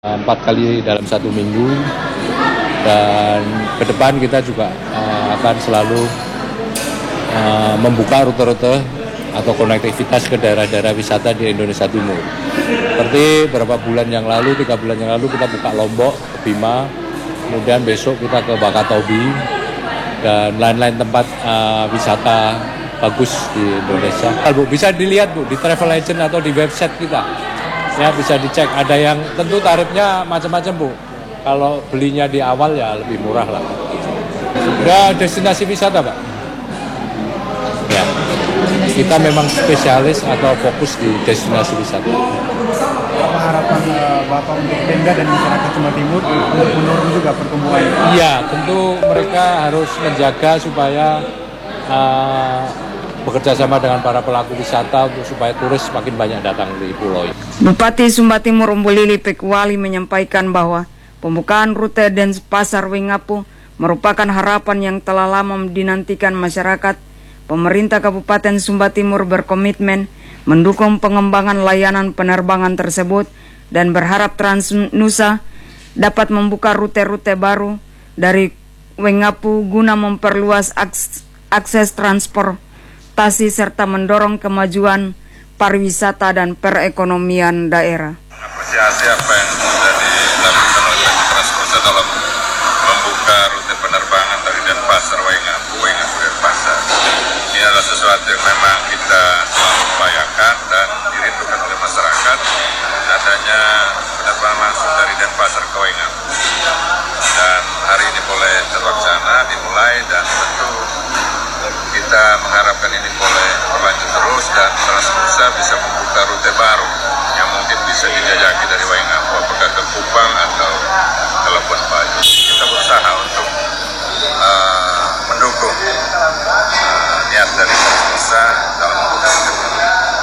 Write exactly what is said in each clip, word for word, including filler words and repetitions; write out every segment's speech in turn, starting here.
empat kali dalam satu minggu, dan ke depan kita juga uh, akan selalu uh, membuka rute-rute atau konektivitas ke daerah-daerah wisata di Indonesia Timur. Seperti beberapa bulan yang lalu, tiga bulan yang lalu kita buka Lombok, ke Bima, kemudian besok kita ke Wakatobi, dan lain-lain tempat uh, wisata bagus di Indonesia. Bu, bisa dilihat Bu di Travel Agent atau di website kita. Ya, bisa dicek, ada yang tentu tarifnya macam-macam Bu. Kalau belinya di awal ya lebih murah lah. Udah destinasi wisata Pak? Ya, kita memang spesialis atau fokus di destinasi wisata. Apa harapan uh, Bapak untuk Pemda dan masyarakat Sumba Timur untuk mendorong juga pertumbuhan? Iya, tentu mereka harus menjaga supaya uh, bekerja sama dengan para pelaku wisata untuk supaya turis makin banyak datang di pulau ini. Bupati Sumba Timur Umbulili Pekwali menyampaikan bahwa pembukaan rute Denpasar Wengapu merupakan harapan yang telah lama dinantikan masyarakat. Pemerintah Kabupaten Sumba Timur berkomitmen mendukung pengembangan layanan penerbangan tersebut dan berharap Transnusa dapat membuka rute-rute baru dari Wengapu guna memperluas aks akses transportasi serta mendorong kemajuan pariwisata dan perekonomian daerah. Apresiasi apa yang sudah dilakukan oleh Transnusa dalam membuka rute penerbangan dari Denpasar Wengapu, Wengapu Denpasar. Ini adalah sesuatu yang memang kita selalu upayakan dan dirindukan oleh masyarakat, adanya penerbangan langsung dari Denpasar ke Wengapu. Dan hari ini boleh terlaksana, dimulai, dan tentu kita mengharapkan ini boleh berlanjut terus dan Transnusa bisa membuka rute baru yang mungkin bisa dijajaki dari Wengapu, apakah ke Kupang atau ke Labuan Bajo. Kita berusaha untuk uh, mendukung uh, niat dari Transnusa dalam membuka rute baru.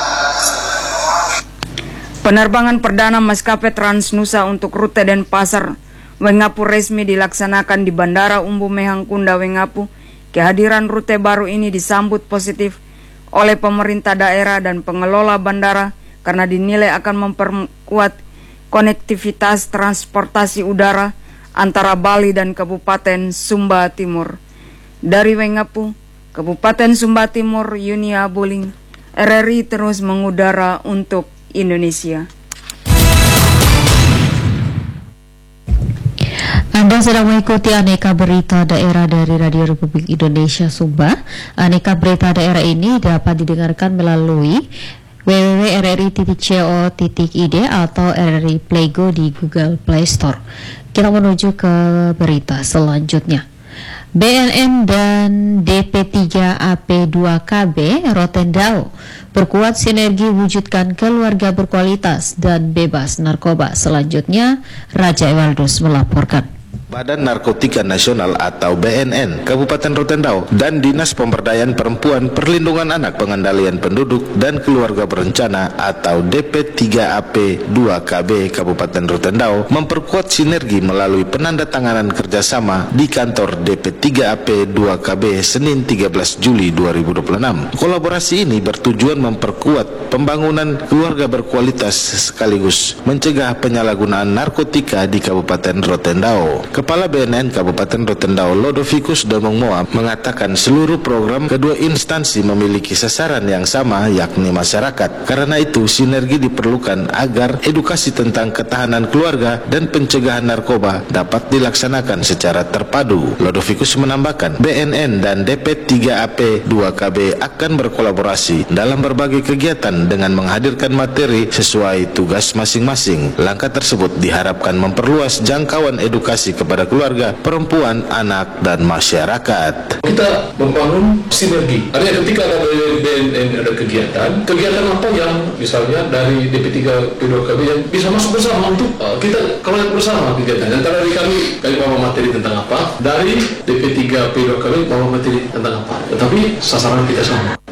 Penerbangan perdana maskapai Transnusa untuk rute Denpasar Wengapu resmi dilaksanakan di Bandara Umbu Mehangkunda Wengapu. Kehadiran rute baru ini disambut positif oleh pemerintah daerah dan pengelola bandara karena dinilai akan memperkuat konektivitas transportasi udara antara Bali dan Kabupaten Sumba Timur. Dari Wengapu, Kabupaten Sumba Timur, Yunia Buling, R R I terus mengudara untuk Indonesia. Anda sedang mengikuti Aneka Berita Daerah dari Radio Republik Indonesia Sumba. Aneka Berita Daerah ini dapat didengarkan melalui w w w titik r r i titik co titik i d atau R R I Playgo di Google Play Store. Kita menuju ke berita selanjutnya. B N N dan D P tiga A P dua K B Rotendao perkuat sinergi wujudkan keluarga berkualitas dan bebas narkoba. Selanjutnya, Raja Ewaldus melaporkan. Badan Narkotika Nasional atau B N N Kabupaten Rotendao dan Dinas Pemberdayaan Perempuan Perlindungan Anak Pengendalian Penduduk dan Keluarga Berencana atau D P tiga A P dua K B Kabupaten Rotendao memperkuat sinergi melalui penandatanganan kerjasama di kantor D P tiga A P dua K B Senin tiga belas Juli dua ribu dua puluh enam. Kolaborasi ini bertujuan memperkuat pembangunan keluarga berkualitas sekaligus mencegah penyalahgunaan narkotika di Kabupaten Rotendao. Kepala B N N Kabupaten Rotendao Lodovicus Domong Moa mengatakan seluruh program kedua instansi memiliki sasaran yang sama, yakni masyarakat. Karena itu sinergi diperlukan agar edukasi tentang ketahanan keluarga dan pencegahan narkoba dapat dilaksanakan secara terpadu. Lodovicus menambahkan B N N dan D P tiga A P dua K B akan berkolaborasi dalam berbagai kegiatan dengan menghadirkan materi sesuai tugas masing-masing. Langkah tersebut diharapkan memperluas jangkauan edukasi kepada keluarga, perempuan, anak, dan masyarakat. Kita membangun sinergi. Artinya ketika ada dari B N N ada kegiatan, kegiatan apa yang misalnya dari D P tiga P dua K B yang bisa masuk bersama untuk uh, kita kelola bersama kegiatan. Antara dari kami, kami bawa materi tentang apa, dari D P tiga P dua K B bawa materi tentang apa. Tetapi sasaran kita sama.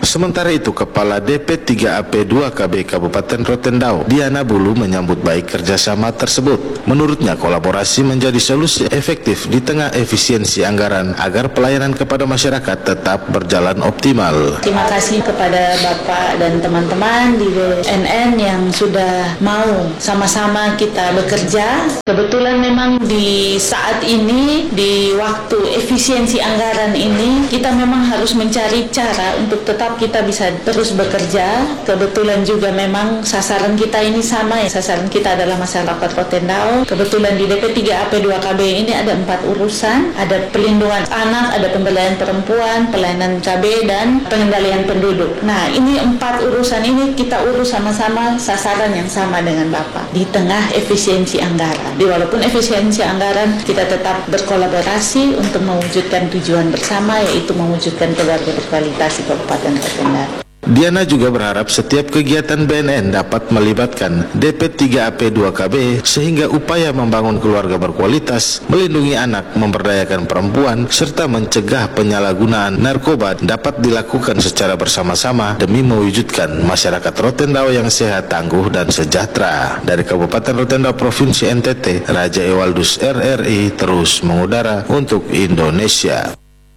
Sementara itu, Kepala D P tiga A P dua K B Kabupaten Rotendao, Diana Bulu, menyambut baik kerjasama tersebut. Menurutnya, kolaborasi menjadi solusi efektif di tengah efisiensi anggaran agar pelayanan kepada masyarakat tetap berjalan optimal. Terima kasih kepada Bapak dan teman-teman di B N N yang sudah mau sama-sama kita bekerja. Kebetulan memang di saat ini, di waktu efisiensi anggaran ini, kita memang harus mencari cara untuk tetap kita bisa terus bekerja. Kebetulan juga memang sasaran kita ini sama ya, sasaran kita adalah masyarakat Rotendao. Kebetulan di D P tiga A P dua K B ini ada empat urusan, ada perlindungan anak, ada pemberdayaan perempuan, pelayanan cabai, dan pengendalian penduduk. Nah, ini empat urusan ini kita urus sama-sama, sasaran yang sama dengan Bapak di tengah efisiensi anggaran. Di walaupun efisiensi anggaran, kita tetap berkolaborasi untuk mewujudkan tujuan bersama, yaitu mewujudkan keluarga berkualitas di Kabupaten Rotendao. Diana juga berharap setiap kegiatan B N N dapat melibatkan D P tiga A P dua K B sehingga upaya membangun keluarga berkualitas, melindungi anak, memberdayakan perempuan, serta mencegah penyalahgunaan narkoba dapat dilakukan secara bersama-sama demi mewujudkan masyarakat Rotendao yang sehat, tangguh, dan sejahtera. Dari Kabupaten Rotendao, Provinsi N T T, Raja Ewaldus R R I terus mengudara untuk Indonesia.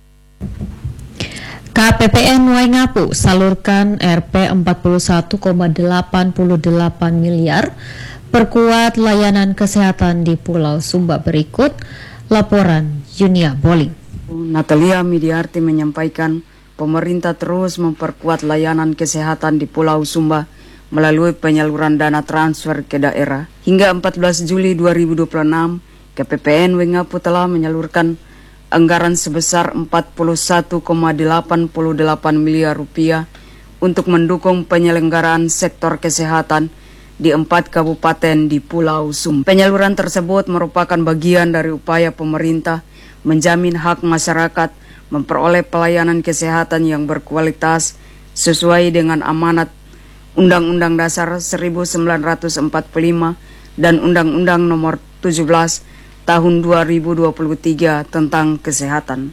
K P P N Waingapu salurkan R P empat puluh satu koma delapan delapan miliar perkuat layanan kesehatan di Pulau Sumba. Berikut laporan Junia Boling. Natalia Midiarti menyampaikan pemerintah terus memperkuat layanan kesehatan di Pulau Sumba melalui penyaluran dana transfer ke daerah. Hingga empat belas Juli dua ribu dua puluh enam, K P P N Waingapu telah menyalurkan anggaran sebesar empat puluh satu koma delapan delapan miliar rupiah untuk mendukung penyelenggaraan sektor kesehatan di empat kabupaten di Pulau Sumba. Penyaluran tersebut merupakan bagian dari upaya pemerintah menjamin hak masyarakat memperoleh pelayanan kesehatan yang berkualitas sesuai dengan amanat Undang-Undang Dasar seribu sembilan ratus empat puluh lima dan Undang-Undang Nomor tujuh belas Tahun dua ribu dua puluh tiga tentang kesehatan.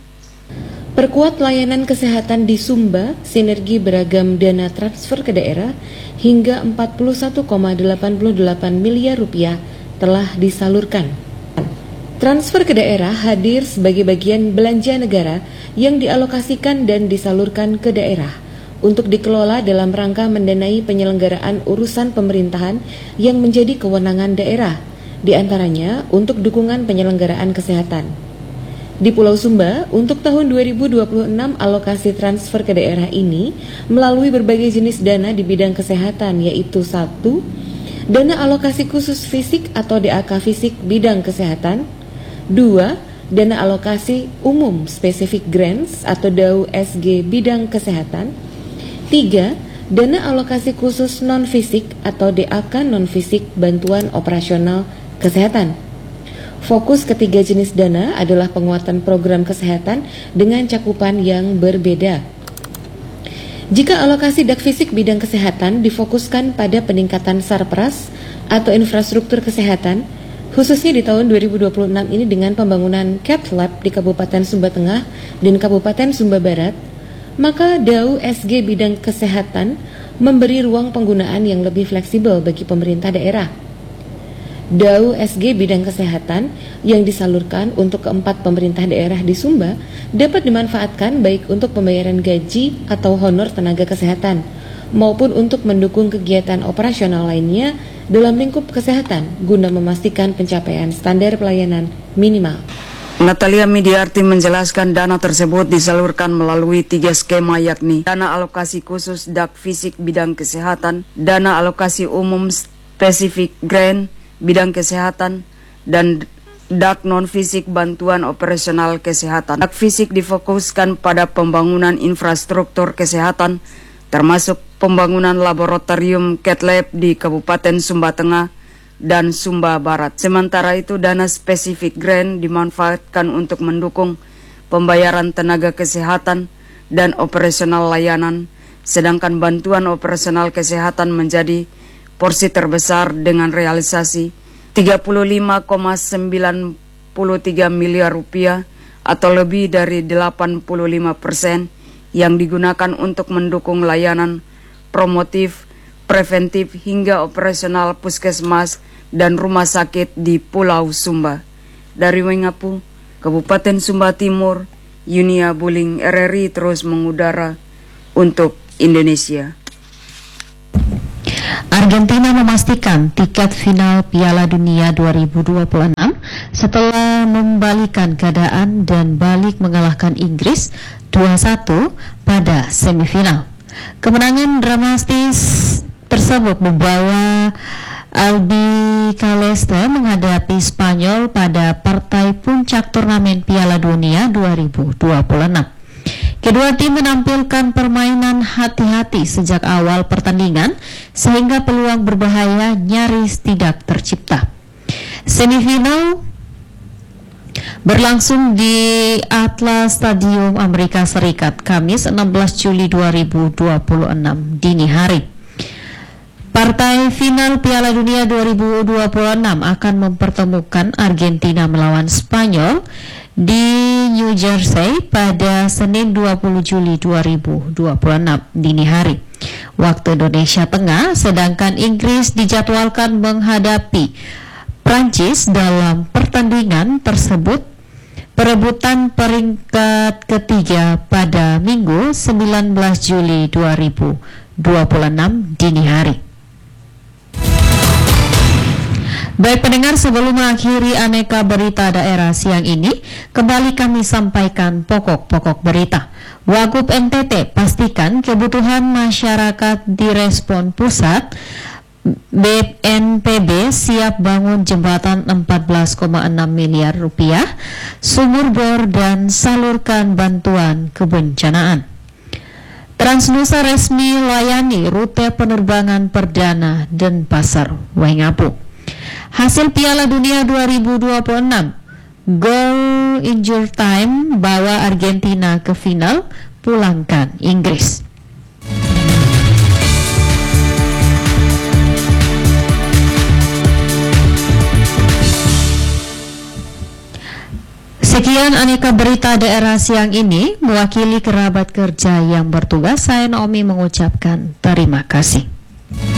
Perkuat layanan kesehatan di Sumba, sinergi beragam dana transfer ke daerah hingga empat puluh satu koma delapan delapan miliar rupiah telah disalurkan. Transfer ke daerah hadir sebagai bagian belanja negara yang dialokasikan dan disalurkan ke daerah untuk dikelola dalam rangka mendanai penyelenggaraan urusan pemerintahan yang menjadi kewenangan daerah, di antaranya untuk dukungan penyelenggaraan kesehatan. Di Pulau Sumba, untuk tahun dua ribu dua puluh enam alokasi transfer ke daerah ini melalui berbagai jenis dana di bidang kesehatan, yaitu satu, dana alokasi khusus fisik atau D A K fisik bidang kesehatan, dua, dana alokasi umum spesifik grants atau D A U S G bidang kesehatan, tiga, dana alokasi khusus non-fisik atau D A K non-fisik bantuan operasional kesehatan. Fokus ketiga jenis dana adalah penguatan program kesehatan dengan cakupan yang berbeda. Jika alokasi D A K fisik bidang kesehatan difokuskan pada peningkatan sarpras atau infrastruktur kesehatan, khususnya di tahun dua ribu dua puluh enam ini dengan pembangunan cath lab di Kabupaten Sumba Tengah dan Kabupaten Sumba Barat, maka D A U S G bidang kesehatan memberi ruang penggunaan yang lebih fleksibel bagi pemerintah daerah. D A U S G bidang kesehatan yang disalurkan untuk keempat pemerintah daerah di Sumba dapat dimanfaatkan baik untuk pembayaran gaji atau honor tenaga kesehatan maupun untuk mendukung kegiatan operasional lainnya dalam lingkup kesehatan guna memastikan pencapaian standar pelayanan minimal. Natalia Midiarti menjelaskan dana tersebut disalurkan melalui tiga skema, yakni dana alokasi khusus D A K fisik bidang kesehatan, dana alokasi umum spesifik grant bidang kesehatan, dan D A K non-fisik bantuan operasional kesehatan. D A K fisik difokuskan pada pembangunan infrastruktur kesehatan, termasuk pembangunan laboratorium cath lab di Kabupaten Sumba Tengah dan Sumba Barat. Sementara itu, dana spesifik grant dimanfaatkan untuk mendukung pembayaran tenaga kesehatan dan operasional layanan, sedangkan bantuan operasional kesehatan menjadi porsi terbesar dengan realisasi tiga puluh lima koma sembilan tiga miliar rupiah atau lebih dari delapan puluh lima persen yang digunakan untuk mendukung layanan promotif, preventif hingga operasional puskesmas dan rumah sakit di Pulau Sumba. Dari Wengapu, Kabupaten Sumba Timur, Yunia Buling R R I terus mengudara untuk Indonesia. Argentina memastikan tiket final Piala Dunia dua ribu dua puluh enam setelah membalikan keadaan dan balik mengalahkan Inggris dua satu pada semifinal. Kemenangan dramatis tersebut membawa Albi Celeste menghadapi Spanyol pada partai puncak turnamen Piala Dunia dua ribu dua puluh enam. Kedua tim menampilkan permainan hati-hati sejak awal pertandingan sehingga peluang berbahaya nyaris tidak tercipta. Semifinal berlangsung di Atlas Stadium Amerika Serikat Kamis enam belas Juli dua ribu dua puluh enam dini hari. Partai final Piala Dunia dua ribu dua puluh enam akan mempertemukan Argentina melawan Spanyol di New Jersey pada Senin dua puluh Juli dua ribu dua puluh enam dini hari waktu Indonesia Tengah, sedangkan Inggris dijadwalkan menghadapi Prancis dalam pertandingan tersebut perebutan peringkat ketiga pada Minggu sembilan belas Juli dua ribu dua puluh enam dini hari. Baik pendengar, sebelum mengakhiri aneka berita daerah siang ini, kembali kami sampaikan pokok-pokok berita. Wagub N T T pastikan kebutuhan masyarakat direspon pusat. B N P B siap bangun jembatan empat belas koma enam miliar rupiah, sumur bor dan salurkan bantuan kebencanaan. Transnusa resmi layani rute penerbangan perdana Denpasar Waingapu. Hasil Piala Dunia dua ribu dua puluh enam, gol injury time bawa Argentina ke final, pulangkan Inggris. Sekian aneka berita daerah siang ini, mewakili kerabat kerja yang bertugas, saya Naomi mengucapkan terima kasih.